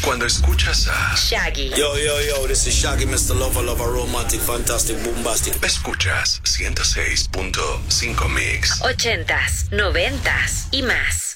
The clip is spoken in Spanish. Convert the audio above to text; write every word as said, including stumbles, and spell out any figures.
Cuando escuchas a Shaggy. Yo, yo, yo, this is Shaggy, mister Lover, Lover, Romantic, Fantastic, Bombastic. Escuchas ciento seis punto cinco Mix. Ochentas, noventas y más.